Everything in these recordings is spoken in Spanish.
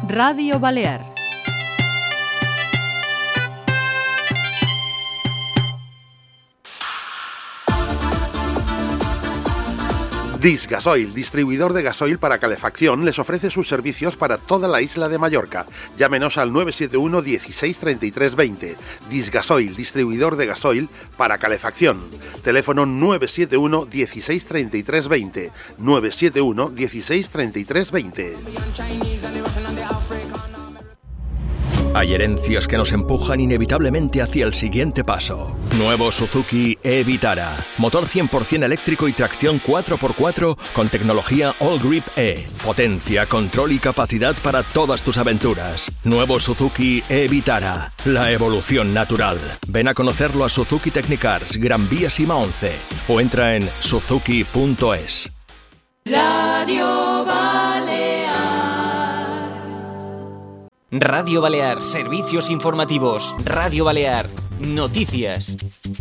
Radio Balear. Disgasoil, distribuidor de gasoil para calefacción, les ofrece sus servicios para toda la isla de Mallorca. Llámenos al 971 16 33 20. Disgasoil, distribuidor de gasoil para calefacción. Teléfono 971 16 33 20. 971 16 33 20. Hay herencias que nos empujan inevitablemente hacia el siguiente paso. Nuevo Suzuki e-Vitara. Motor 100% eléctrico y tracción 4x4 con tecnología All Grip E. Potencia, control y capacidad para todas tus aventuras. Nuevo Suzuki e-Vitara. La evolución natural. Ven a conocerlo a Suzuki Technicars, Gran Vía Sima 11. O entra en suzuki.es. Radio Balear. Radio Balear, servicios informativos. Radio Balear, noticias.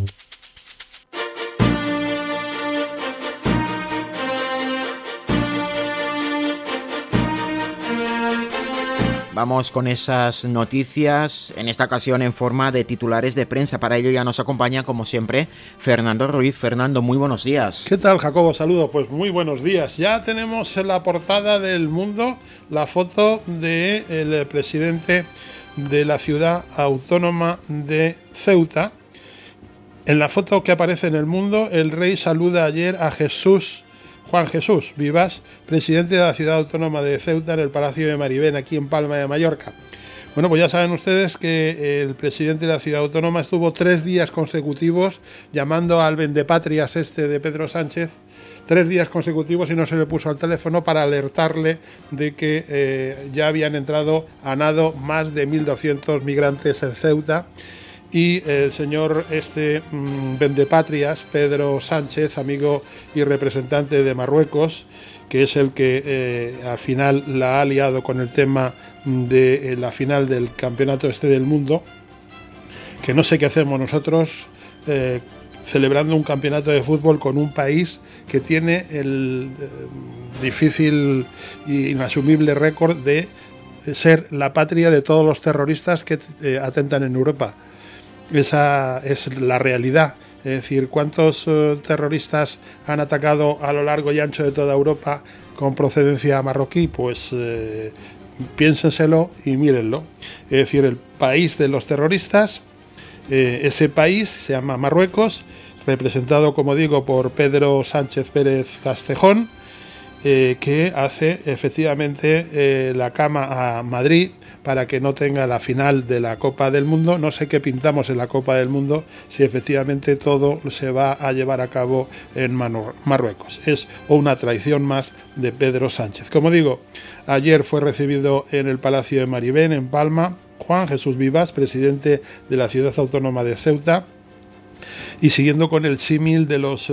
Vamos con esas noticias, en esta ocasión en forma de titulares de prensa. Para ello ya nos acompaña, como siempre, Fernando Ruiz. Fernando, muy buenos días. ¿Qué tal, Jacobo? Saludos. Pues muy buenos días. Ya tenemos en la portada del Mundo la foto del presidente de la ciudad autónoma de Ceuta. En la foto que aparece en el Mundo, el rey saluda ayer a Juan Jesús Vivas, presidente de la ciudad autónoma de Ceuta, en el Palacio de Maribén, aquí en Palma de Mallorca. Bueno, pues ya saben ustedes que el presidente de la ciudad autónoma estuvo 3 días consecutivos llamando al vendepatrias de Pedro Sánchez, 3 días consecutivos, y no se le puso al teléfono para alertarle de que ya habían entrado a nado más de 1.200 migrantes en Ceuta. Y el señor vendepatrias, Pedro Sánchez, amigo y representante de Marruecos, que es el que al final la ha liado con el tema de la final del campeonato del mundo, que no sé qué hacemos nosotros celebrando un campeonato de fútbol con un país que tiene el difícil e inasumible récord de ser la patria de todos los terroristas que atentan en Europa. Esa es la realidad. Es decir, ¿cuántos terroristas han atacado a lo largo y ancho de toda Europa con procedencia marroquí? Pues piénsenselo y mírenlo. Es decir, el país de los terroristas, ese país se llama Marruecos, representado, como digo, por Pedro Sánchez Pérez Castejón, que hace efectivamente la cama a Madrid para que no tenga la final de la Copa del Mundo. No sé qué pintamos en la Copa del Mundo si efectivamente todo se va a llevar a cabo en Marruecos. Es una traición más de Pedro Sánchez. Como digo, ayer fue recibido en el Palacio de Maribén, en Palma, Juan Jesús Vivas, presidente de la ciudad autónoma de Ceuta. Y siguiendo con el símil de los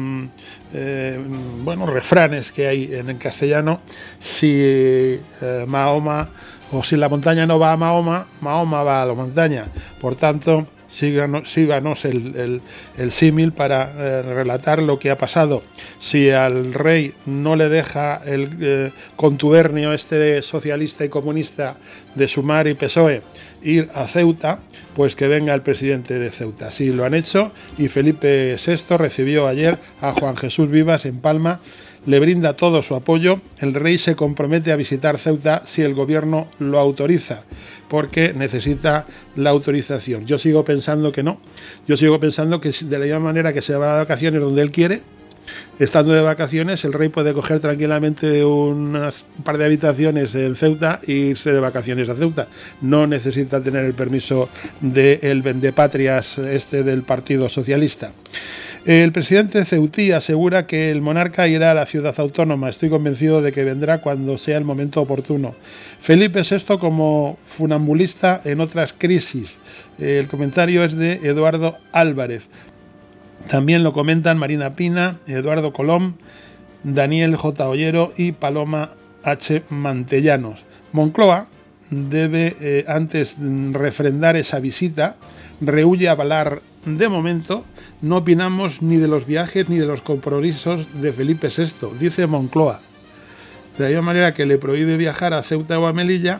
refranes que hay en castellano, si Mahoma o si la montaña no va a Mahoma, Mahoma va a la montaña. Por tanto, síganos el símil para relatar lo que ha pasado. Si al rey no le deja el contubernio socialista y comunista de Sumar y PSOE ir a Ceuta, pues que venga el presidente de Ceuta. Sí, lo han hecho, y Felipe VI recibió ayer a Juan Jesús Vivas en Palma, le brinda todo su apoyo. El rey se compromete a visitar Ceuta si el gobierno lo autoriza, porque necesita la autorización. Yo sigo pensando que no. Yo sigo pensando que de la misma manera que se va de vacaciones donde él quiere, estando de vacaciones, el rey puede coger tranquilamente un par de habitaciones en Ceuta e irse de vacaciones a Ceuta. No necesita tener el permiso del vendepatrias del Partido Socialista. El presidente ceutí asegura que el monarca irá a la ciudad autónoma. Estoy convencido de que vendrá cuando sea el momento oportuno. Felipe VI como funambulista en otras crisis. El comentario es de Eduardo Álvarez. También lo comentan Marina Pina, Eduardo Colom, Daniel J. Ollero y Paloma H. Mantellanos. Moncloa debe, antes refrendar esa visita, rehúye avalar de momento. No opinamos ni de los viajes ni de los compromisos de Felipe VI, dice Moncloa. De la misma manera que le prohíbe viajar a Ceuta o a Melilla,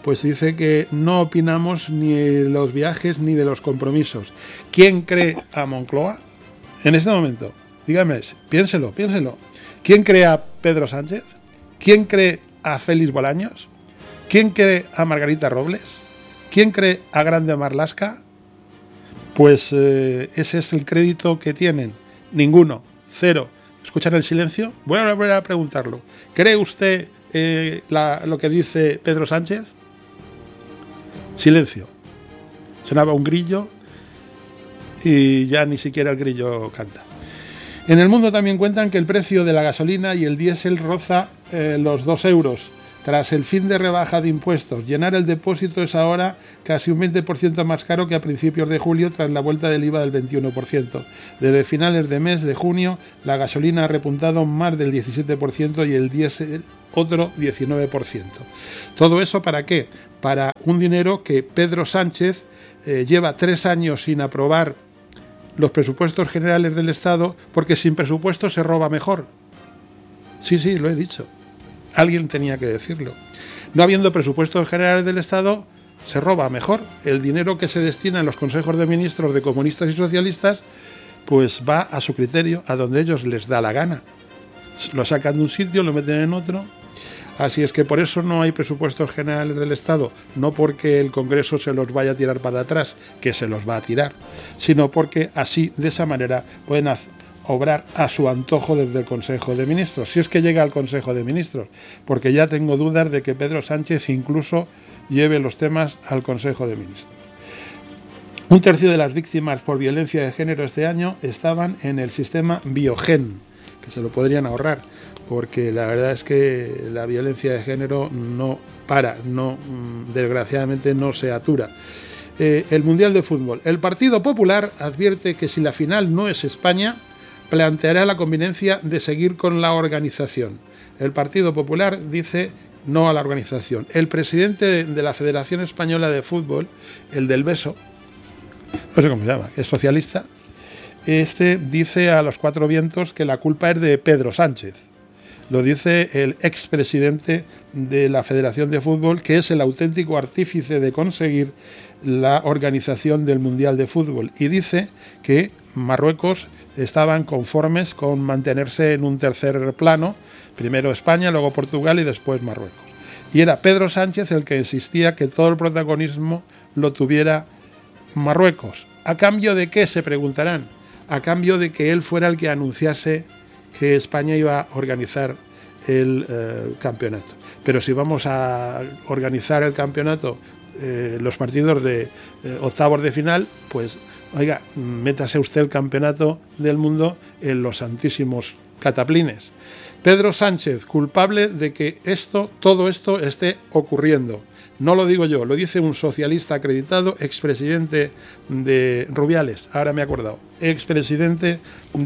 pues dice que no opinamos ni de los viajes ni de los compromisos. ¿Quién cree a Moncloa? En este momento, dígame, piénselo. ¿Quién cree a Pedro Sánchez? ¿Quién cree a Félix Bolaños? ¿Quién cree a Margarita Robles? ¿Quién cree a Grande Marlaska? Pues ese es el crédito que tienen. Ninguno. Cero. ¿Escuchan el silencio? Voy a volver a preguntarlo. ¿Cree usted lo que dice Pedro Sánchez? Silencio. Sonaba un grillo y ya ni siquiera el grillo canta. En el mundo también cuentan que el precio de la gasolina y el diésel roza los 2 euros. Tras el fin de rebaja de impuestos, llenar el depósito es ahora casi un 20% más caro que a principios de julio tras la vuelta del IVA del 21%. Desde finales de mes de junio, la gasolina ha repuntado más del 17% y el diésel otro 19%. ¿Todo eso para qué? Para un dinero que Pedro Sánchez lleva 3 años sin aprobar los presupuestos generales del Estado, porque sin presupuesto se roba mejor. Sí, lo he dicho. Alguien tenía que decirlo. No habiendo presupuestos generales del Estado, se roba mejor. El dinero que se destina en los consejos de ministros de comunistas y socialistas, pues va a su criterio, a donde ellos les da la gana. Lo sacan de un sitio, lo meten en otro. Así es que por eso no hay presupuestos generales del Estado, no porque el Congreso se los vaya a tirar para atrás, que se los va a tirar, sino porque así, de esa manera, pueden obrar a su antojo desde el Consejo de Ministros, si es que llega al Consejo de Ministros, porque ya tengo dudas de que Pedro Sánchez incluso lleve los temas al Consejo de Ministros. 1/3 de las víctimas por violencia de género este año estaban en el sistema Biogen, que se lo podrían ahorrar, porque la verdad es que la violencia de género no para, desgraciadamente no se atura. El Mundial de Fútbol. El Partido Popular advierte que si la final no es España, planteará la conveniencia de seguir con la organización. El Partido Popular dice no a la organización. El presidente de la Federación Española de Fútbol, el del Beso, no sé cómo se llama, es socialista, dice a los 4 vientos que la culpa es de Pedro Sánchez. Lo dice el expresidente de la Federación de Fútbol, que es el auténtico artífice de conseguir la organización del Mundial de Fútbol. Y dice que Marruecos estaban conformes con mantenerse en un tercer plano, primero España, luego Portugal y después Marruecos. Y era Pedro Sánchez el que insistía que todo el protagonismo lo tuviera Marruecos. ¿A cambio de qué? Se preguntarán. A cambio de que él fuera el que anunciase que España iba a organizar el campeonato. Pero si vamos a organizar el campeonato, los partidos de octavos de final, pues oiga, métase usted el campeonato del mundo en los santísimos cataplines. Pedro Sánchez, culpable de que todo esto esté ocurriendo. No lo digo yo, lo dice un socialista acreditado, expresidente de Rubiales, ahora me he acordado, expresidente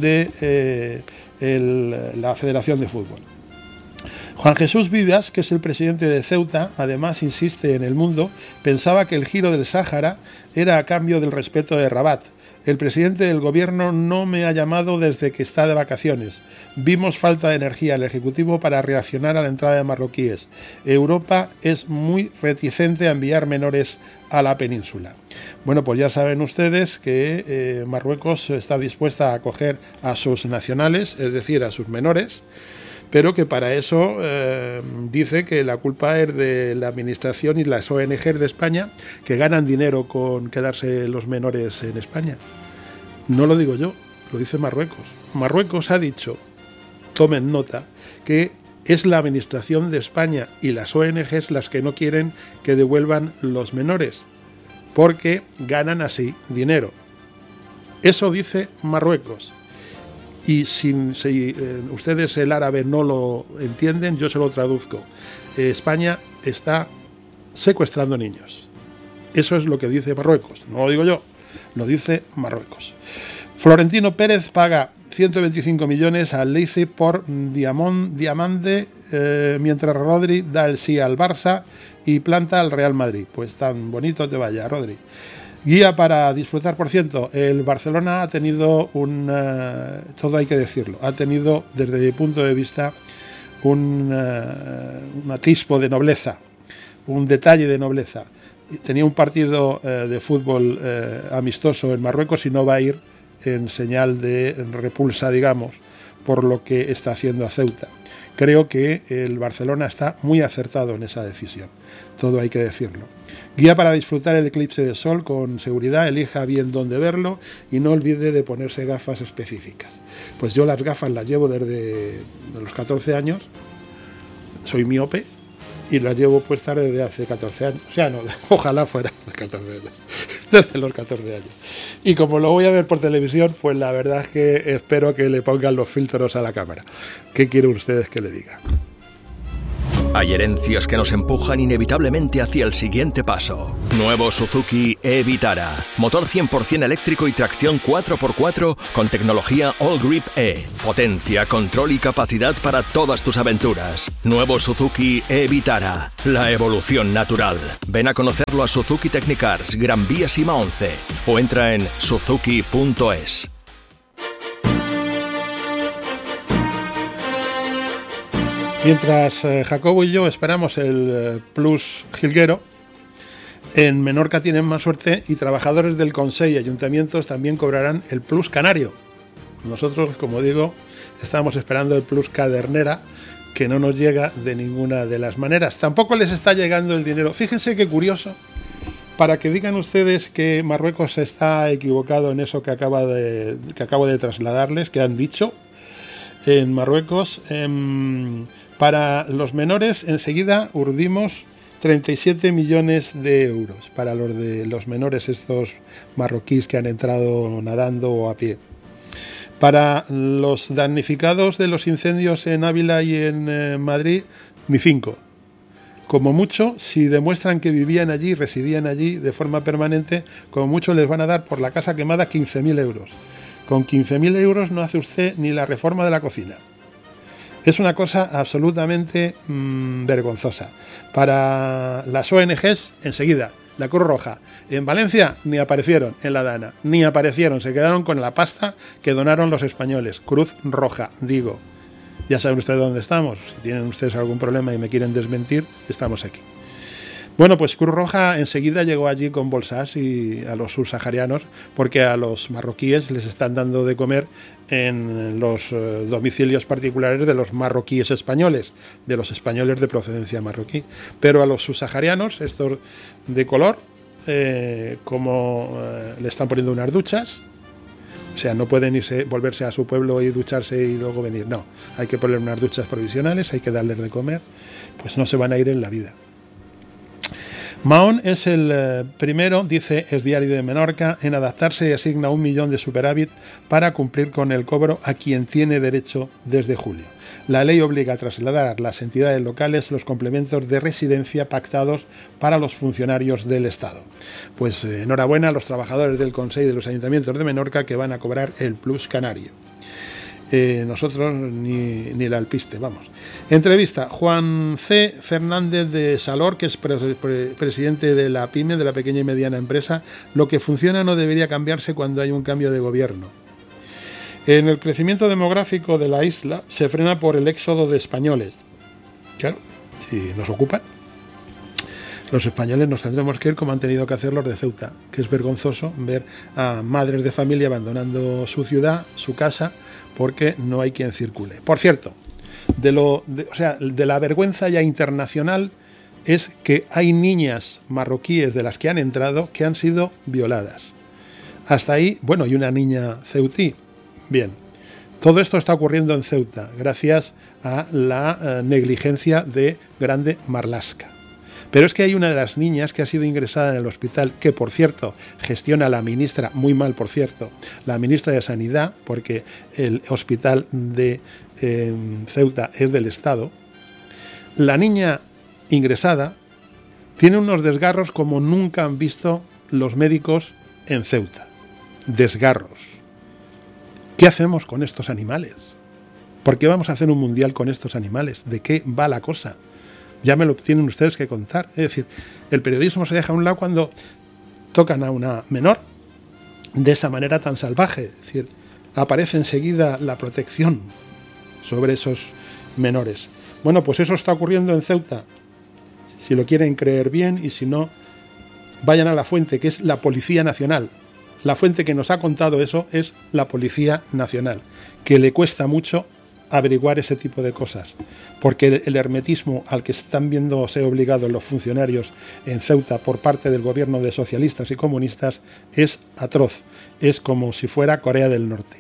de la Federación de Fútbol. Juan Jesús Vives, que es el presidente de Ceuta, además insiste en El Mundo, pensaba que el giro del Sáhara era a cambio del respeto de Rabat. El presidente del gobierno no me ha llamado desde que está de vacaciones. Vimos falta de energía al Ejecutivo para reaccionar a la entrada de marroquíes. Europa es muy reticente a enviar menores a la península. Bueno, pues ya saben ustedes que Marruecos está dispuesta a acoger a sus nacionales, es decir, a sus menores, pero que para eso dice que la culpa es de la Administración y las ONG de España, que ganan dinero con quedarse los menores en España. No lo digo yo, lo dice Marruecos. Marruecos ha dicho, tomen nota, que es la Administración de España y las ONGs las que no quieren que devuelvan los menores, porque ganan así dinero. Eso dice Marruecos. Y si ustedes el árabe no lo entienden, yo se lo traduzco. España está secuestrando niños. Eso es lo que dice Marruecos. No lo digo yo, lo dice Marruecos. Florentino Pérez paga 125 millones al Leipzig por Diamante, mientras Rodri da el sí al Barça y planta al Real Madrid. Pues tan bonito te vaya, Rodri. Guía para disfrutar, por cierto, el Barcelona ha tenido todo hay que decirlo, ha tenido desde mi punto de vista un atisbo de nobleza, un detalle de nobleza. Tenía un partido de fútbol amistoso en Marruecos y no va a ir en señal de repulsa, digamos, por lo que está haciendo a Ceuta. Creo que el Barcelona está muy acertado en esa decisión, todo hay que decirlo. Guía para disfrutar el eclipse de sol con seguridad, elija bien dónde verlo y no olvide de ponerse gafas específicas. Pues yo las gafas las llevo desde los 14 años, soy miope y las llevo puestas desde hace 14 años, o sea, no, ojalá fuera los 14 años, desde los 14 años. Y como lo voy a ver por televisión, pues la verdad es que espero que le pongan los filtros a la cámara. ¿Qué quieren ustedes que le diga? Hay herencias que nos empujan inevitablemente hacia el siguiente paso. Nuevo Suzuki e-Vitara. Motor 100% eléctrico y tracción 4x4 con tecnología All Grip E. Potencia, control y capacidad para todas tus aventuras. Nuevo Suzuki e-Vitara. La evolución natural. Ven a conocerlo a Suzuki Technicars, Gran Vía Sima 11 o entra en suzuki.es. Mientras Jacobo y yo esperamos el Plus Jilguero, en Menorca tienen más suerte y trabajadores del Consell y ayuntamientos también cobrarán el Plus Canario. Nosotros, como digo, estamos esperando el Plus Cadernera, que no nos llega de ninguna de las maneras. Tampoco les está llegando el dinero. Fíjense qué curioso, para que digan ustedes que Marruecos está equivocado en eso que acabo de trasladarles, que han dicho en Marruecos. Para los menores, enseguida urdimos 37 millones de euros para los menores estos marroquíes que han entrado nadando o a pie. Para los damnificados de los incendios en Ávila y en Madrid, ni 5. Como mucho, si demuestran que vivían allí, residían allí de forma permanente, como mucho les van a dar por la casa quemada 15.000 euros. Con 15.000 euros no hace usted ni la reforma de la cocina. Es una cosa absolutamente vergonzosa. Para las ONGs, enseguida, la Cruz Roja. En Valencia ni aparecieron en la Dana, ni aparecieron, se quedaron con la pasta que donaron los españoles. Cruz Roja, digo. Ya saben ustedes dónde estamos. Si tienen ustedes algún problema y me quieren desmentir, estamos aquí. Bueno, pues Cruz Roja enseguida llegó allí con bolsas y a los subsaharianos, porque a los marroquíes les están dando de comer en los domicilios particulares de los marroquíes españoles, de los españoles de procedencia marroquí. Pero a los subsaharianos, estos de color, le están poniendo unas duchas, o sea, no pueden volverse a su pueblo y ducharse y luego venir. No, hay que poner unas duchas provisionales, hay que darles de comer, pues no se van a ir en la vida. Mahón es el primero, dice Es Diario de Menorca, en adaptarse y asigna 1 millón de superávit para cumplir con el cobro a quien tiene derecho desde julio. La ley obliga a trasladar a las entidades locales los complementos de residencia pactados para los funcionarios del Estado. Pues enhorabuena a los trabajadores del Consell y de los ayuntamientos de Menorca que van a cobrar el Plus Canario. Nosotros ni la alpiste, vamos. Entrevista, Juan C. Fernández de Salor, que es presidente de la PYME, de la pequeña y mediana empresa. Lo que funciona no debería cambiarse cuando hay un cambio de gobierno. En el crecimiento demográfico de la isla se frena por el éxodo de españoles. Claro, si nos ocupan, los españoles nos tendremos que ir como han tenido que hacer los de Ceuta, que es vergonzoso ver a madres de familia abandonando su ciudad, su casa, porque no hay quien circule. Por cierto, de la vergüenza ya internacional es que hay niñas marroquíes de las que han entrado que han sido violadas. Hasta ahí, bueno, y una niña ceutí. Bien, todo esto está ocurriendo en Ceuta gracias a la negligencia de Grande Marlaska. Pero es que hay una de las niñas que ha sido ingresada en el hospital, que por cierto gestiona la ministra, muy mal por cierto, la ministra de Sanidad, porque el hospital de Ceuta es del Estado. La niña ingresada tiene unos desgarros como nunca han visto los médicos en Ceuta. Desgarros. ¿Qué hacemos con estos animales? ¿Por qué vamos a hacer un mundial con estos animales? ¿De qué va la cosa? Ya me lo tienen ustedes que contar. Es decir, el periodismo se deja a un lado cuando tocan a una menor de esa manera tan salvaje. Es decir, aparece enseguida la protección sobre esos menores. Bueno, pues eso está ocurriendo en Ceuta. Si lo quieren creer bien, y si no, vayan a la fuente, que es la Policía Nacional. La fuente que nos ha contado eso es la Policía Nacional, que le cuesta mucho averiguar ese tipo de cosas, porque el hermetismo al que están viéndose obligados los funcionarios en Ceuta por parte del gobierno de socialistas y comunistas es atroz, es como si fuera Corea del Norte.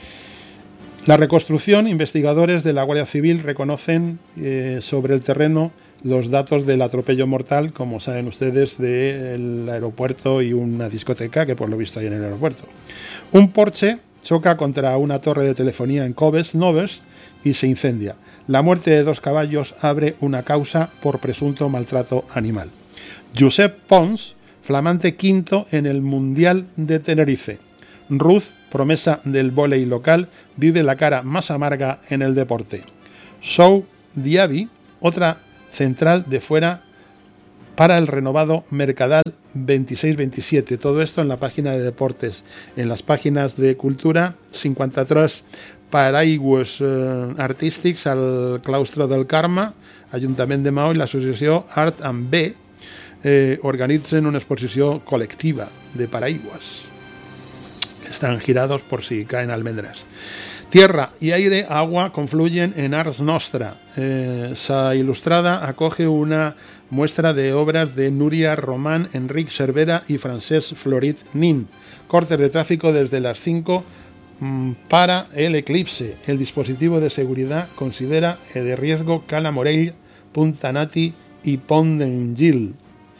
La reconstrucción, investigadores de la Guardia Civil reconocen sobre el terreno los datos del atropello mortal, como saben ustedes, del aeropuerto y una discoteca que por lo visto hay en el aeropuerto. Un Porsche choca contra una torre de telefonía en Coves Novers y se incendia. La muerte de 2 caballos abre una causa por presunto maltrato animal. Josep Pons, flamante quinto en el Mundial de Tenerife. Ruth, promesa del vóley local, vive la cara más amarga en el deporte. Sou Diaby, otra central de fuera para el renovado Mercadal 26-27. Todo esto en la página de deportes. En las páginas de cultura, 53 paraigües artístics al claustro del Carme, Ajuntament de Maó i l'associació Art and B organitzen una exposició col·lectiva de paraigües. Están girados por si caen almendras. Tierra y aire, agua confluyen en Ars Nostra. Sa Ilustrada acoge una muestra de obras de Núria Román, Enric Cervera y Francesc Florit Nin. Cortes de tráfico desde las 5 para el eclipse. El dispositivo de seguridad considera de riesgo Cala Morell, Punta Nati y Pont d'Engil.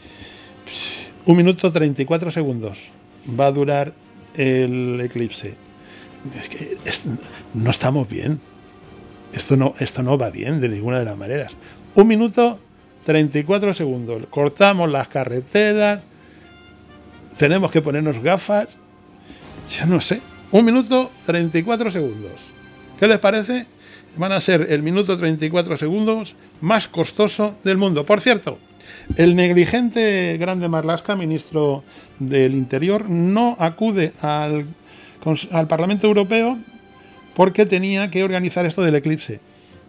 1 minuto 34 segundos va a durar el eclipse. Es que no estamos bien. Esto no va bien de ninguna de las maneras. 1 minuto 34 segundos. Cortamos las carreteras. Tenemos que ponernos gafas. Yo no sé. 1 minuto 34 segundos. ¿Qué les parece? Van a ser el minuto 34 segundos más costoso del mundo. Por cierto, el negligente Grande Marlaska, ministro del Interior, no acude al Parlamento Europeo porque tenía que organizar esto del eclipse.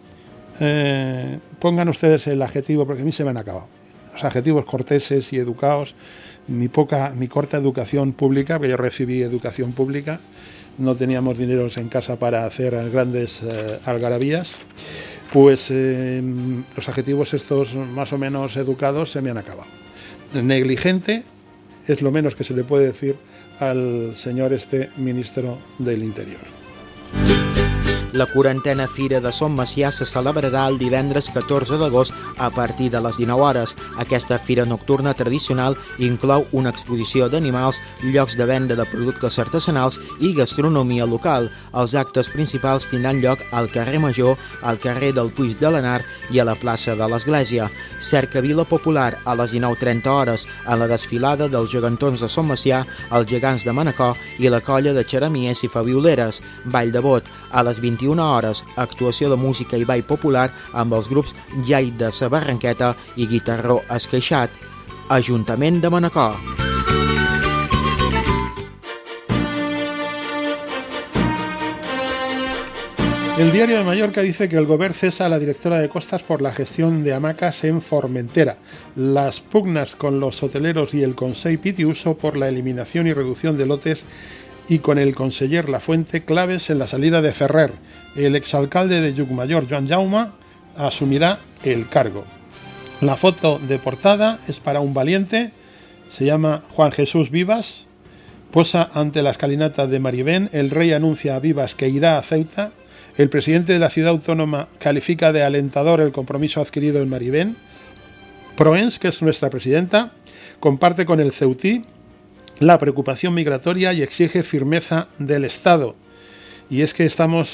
Pongan ustedes el adjetivo, porque a mí se me han acabado. Los adjetivos corteses y educados. Mi corta educación pública, porque yo recibí educación pública, no teníamos dineros en casa para hacer grandes algarabías, pues los adjetivos estos más o menos educados se me han acabado. Negligente es lo menos que se le puede decir al señor ministro del Interior. La 40a Fira de Son Macià se celebrarà el divendres 14 d'agost a partir de les 19 hores. Aquesta fira nocturna tradicional inclou una exposició d'animals, llocs de venda de productes artesanals i gastronomia local. Els actes principals tindran lloc al carrer Major, al carrer del Puig de l'Anar i a la plaça de l'Església. Cercavila popular a les 19:30 hores en la desfilada dels gegantons de Son Macià, els gegants de Manacor i la colla de xeramiers i fabioleres. Ball de bot a les 21 hores, actuació de música i ball popular amb els grups Jai de sa Barranqueta i Guitarró Esqueixat. Ajuntament de Manacor. El Diario de Mallorca dice que el Govern cesa a la directora de Costas por la gestión de hamacas en Formentera. Las pugnas con los hoteleros y el Consell Pitiuso por la eliminación y reducción de lotes y con el conseller Lafuente claves en la salida de Ferrer. El exalcalde de Llucmajor, Joan Jaume, asumirá el cargo. La foto de portada es para un valiente, se llama Juan Jesús Vivas, posa ante la escalinata de Marivén, el rey anuncia a Vivas que irá a Ceuta, el presidente de la ciudad autónoma califica de alentador el compromiso adquirido en Marivén, Proens, que es nuestra presidenta, comparte con el ceutí la preocupación migratoria y exige firmeza del Estado. Y es que estamos,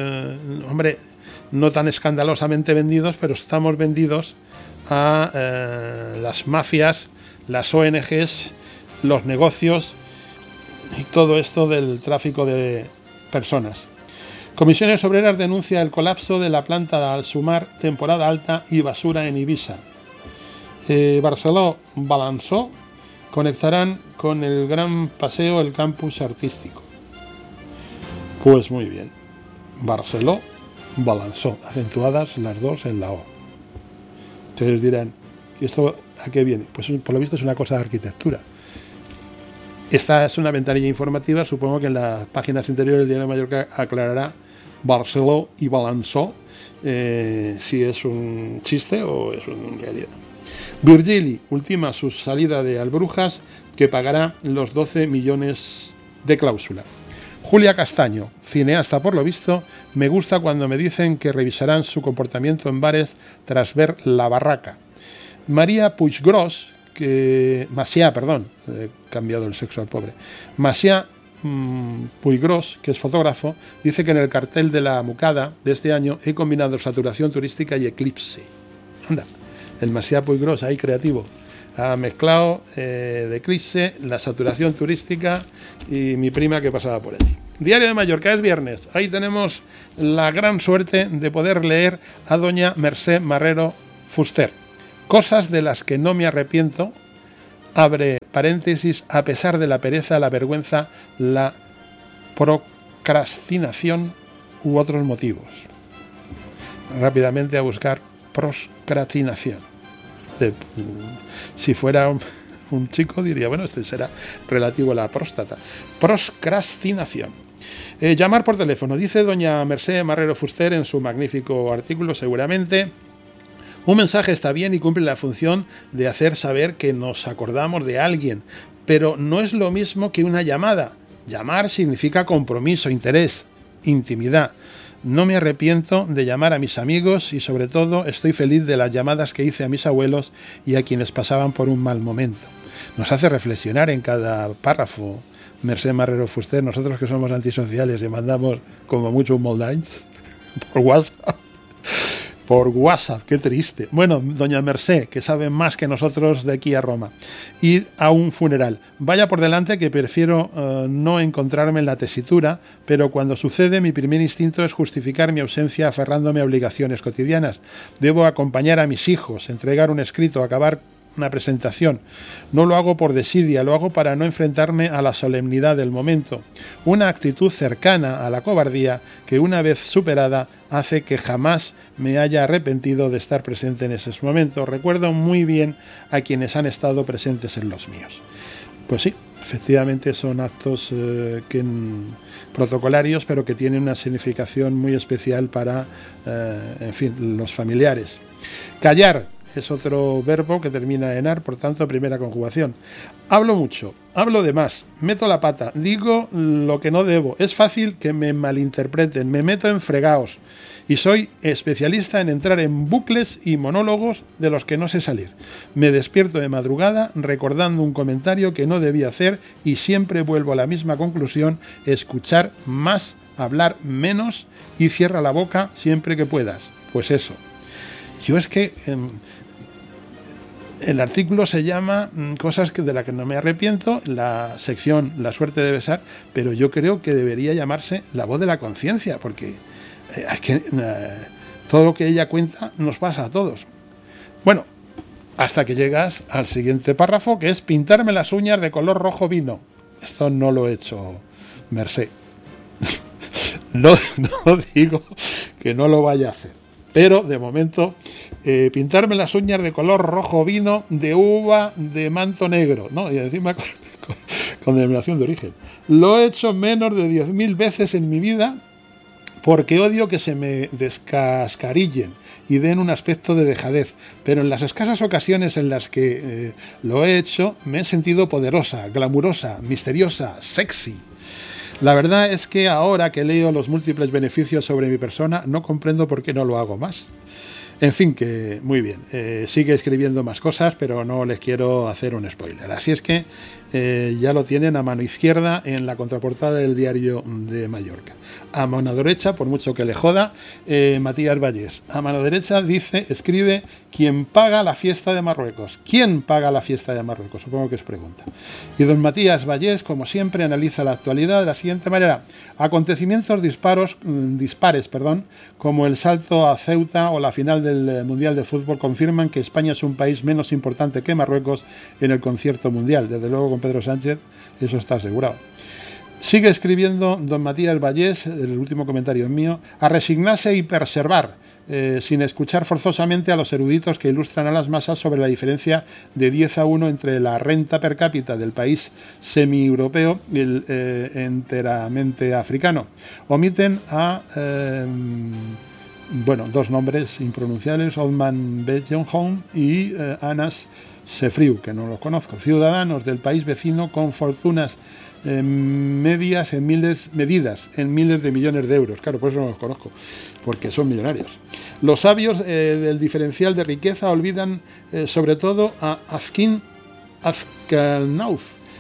no tan escandalosamente vendidos, pero estamos vendidos a las mafias, las ONGs, los negocios y todo esto del tráfico de personas. Comisiones Obreras denuncia el colapso de la planta de Alsumar, temporada alta y basura en Ibiza. Barceló-Balançó conectarán con el Gran Paseo el campus artístico. Pues muy bien. Barceló-Balançó, acentuadas las dos en la O. Ustedes dirán, ¿Y esto a qué viene? Pues por lo visto es una cosa de arquitectura. Esta es una ventanilla informativa, supongo que en las páginas interiores del Diario de Mallorca aclarará Barceló y Balançó si es un chiste o es una realidad. Virgili ultima su salida de Albrujas, que pagará los 12 millones de cláusula. Julia Castaño, cineasta por lo visto, me gusta cuando me dicen que revisarán su comportamiento en bares tras ver La Barraca. María Puiggròs, Macià, he cambiado el sexo al pobre. Macià Puiggròs, que es fotógrafo, dice que en el cartel de la Mucada de este año he combinado saturación turística y eclipse. Anda, el Macià Puiggròs ahí creativo. Ha mezclado de eclipse, la saturación turística y mi prima que pasaba por allí. Diario de Mallorca, es viernes. Ahí tenemos la gran suerte de poder leer a doña Mercè Marrero Fuster. Cosas de las que no me arrepiento, abre paréntesis, a pesar de la pereza, la vergüenza, la procrastinación u otros motivos. Rápidamente a buscar procrastinación. Si fuera un chico diría, bueno, este será relativo a la próstata. Procrastinación. Llamar por teléfono, dice doña Mercè Marrero Fuster en su magnífico artículo, seguramente. Un mensaje está bien y cumple la función de hacer saber que nos acordamos de alguien, pero no es lo mismo que una llamada. Llamar significa compromiso, interés, intimidad. No me arrepiento de llamar a mis amigos y sobre todo estoy feliz de las llamadas que hice a mis abuelos y a quienes pasaban por un mal momento. Nos hace reflexionar en cada párrafo Mercè Marrero Fuster, nosotros que somos antisociales y mandamos como mucho un moldains por WhatsApp. Por WhatsApp, qué triste. Bueno, doña Mercè, que sabe más que nosotros de aquí a Roma. Ir a un funeral. Vaya por delante que prefiero no encontrarme en la tesitura, pero cuando sucede mi primer instinto es justificar mi ausencia aferrándome a obligaciones cotidianas. Debo acompañar a mis hijos, entregar un escrito, acabar una presentación. No lo hago por desidia, lo hago para no enfrentarme a la solemnidad del momento. Una actitud cercana a la cobardía que una vez superada hace que jamás me haya arrepentido de estar presente en esos momentos. Recuerdo muy bien a quienes han estado presentes en los míos. Pues sí, efectivamente son actos protocolarios, pero que tienen una significación muy especial para, los familiares. Callar es otro verbo que termina en ar, por tanto, primera conjugación. Hablo mucho, hablo de más, meto la pata, digo lo que no debo. Es fácil que me malinterpreten, me meto en fregaos y soy especialista en entrar en bucles y monólogos de los que no sé salir. Me despierto de madrugada recordando un comentario que no debía hacer y siempre vuelvo a la misma conclusión: escuchar más, hablar menos y cierra la boca siempre que puedas. Pues eso. Yo es que el artículo se llama Cosas de las que no me arrepiento, la sección La suerte de besar, pero yo creo que debería llamarse La voz de la conciencia, porque todo lo que ella cuenta nos pasa a todos. Bueno, hasta que llegas al siguiente párrafo, que es pintarme las uñas de color rojo vino. Esto no lo he hecho, Mercè. No digo que no lo vaya a hacer. Pero, de momento, pintarme las uñas de color rojo vino de uva de manto negro, ¿no? Y encima con denominación de origen. Lo he hecho menos de 10.000 veces en mi vida porque odio que se me descascarillen y den un aspecto de dejadez. Pero en las escasas ocasiones en las que lo he hecho, me he sentido poderosa, glamurosa, misteriosa, sexy. La verdad es que ahora que leo los múltiples beneficios sobre mi persona, no comprendo por qué no lo hago más. En fin, que muy bien. Sigue escribiendo más cosas, pero no les quiero hacer un spoiler. Así es que ya lo tienen a mano izquierda en la contraportada del Diario de Mallorca. A mano derecha, por mucho que le joda, Matías Vallés. A mano derecha escribe ¿quién paga la fiesta de Marruecos? ¿Quién paga la fiesta de Marruecos? Supongo que es pregunta. Y don Matías Vallés, como siempre, analiza la actualidad de la siguiente manera. Acontecimientos dispares, como el salto a Ceuta o la final del Mundial de Fútbol confirman que España es un país menos importante que Marruecos en el concierto mundial. Desde luego con Pedro Sánchez eso está asegurado. Sigue escribiendo don Matías Vallés, el último comentario es mío, a resignarse y perseverar. sin escuchar forzosamente a los eruditos que ilustran a las masas sobre la diferencia de 10-1 entre la renta per cápita del país semi-europeo y el enteramente africano. Omiten a dos nombres impronunciables, Othman Bejonhoun y Anas Sefriu, que no los conozco. Ciudadanos del país vecino con fortunas medidas en miles de millones de euros. Claro, por eso no los conozco, porque son millonarios. Los sabios del diferencial de riqueza olvidan sobre todo a Afkin Azkanauf,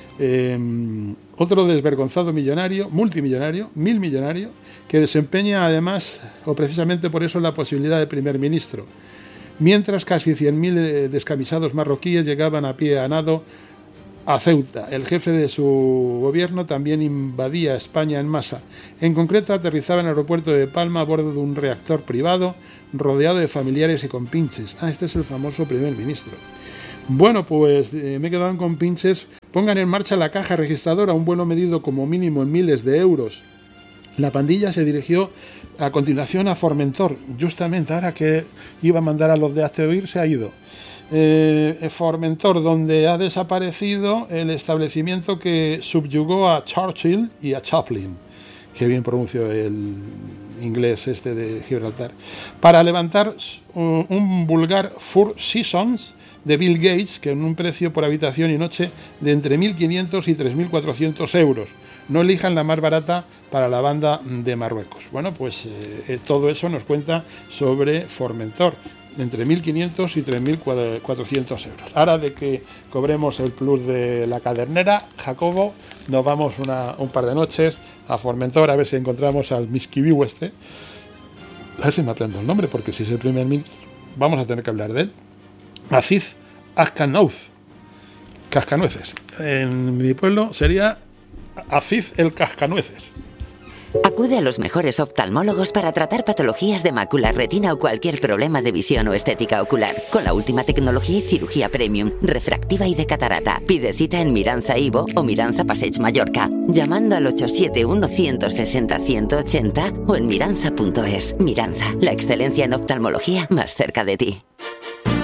otro desvergonzado millonario, multimillonario, milmillonario, que desempeña además, o precisamente por eso, la posibilidad de primer ministro. Mientras casi 100.000 descamisados marroquíes llegaban a pie a nado a Ceuta. El jefe de su gobierno también invadía España en masa. En concreto, aterrizaba en el aeropuerto de Palma a bordo de un reactor privado, rodeado de familiares y compinches. Este es el famoso primer ministro. Bueno, pues me he quedado en compinches. Pongan en marcha la caja registradora, un vuelo medido como mínimo en miles de euros. La pandilla se dirigió a continuación a Formentor. Justamente ahora que iba a mandar a los de Asteoir, se ha ido. Formentor, donde ha desaparecido el establecimiento que subyugó a Churchill y a Chaplin, que bien pronunció el inglés de Gibraltar, para levantar un vulgar Four Seasons de Bill Gates, que en un precio por habitación y noche de entre 1.500 y 3.400 euros. No elijan la más barata para la banda de Marruecos. Bueno, pues todo eso nos cuenta sobre Formentor, entre 1.500 y 3.400 euros. Ahora de que cobremos el plus de la cadernera, Jacobo, nos vamos un par de noches a Formentor a ver si encontramos al Miskibiu A ver si me aprendo el nombre, porque si es el primer ministro, vamos a tener que hablar de él. Aziz Azkanauf, Cascanueces. En mi pueblo sería Aziz el Cascanueces. Acude a los mejores oftalmólogos para tratar patologías de mácula, retina o cualquier problema de visión o estética ocular. Con la última tecnología y cirugía premium, refractiva y de catarata. Pide cita en Miranza Ivo o Miranza Passeig Mallorca, llamando al 871-160-180 o en miranza.es. Miranza, la excelencia en oftalmología más cerca de ti.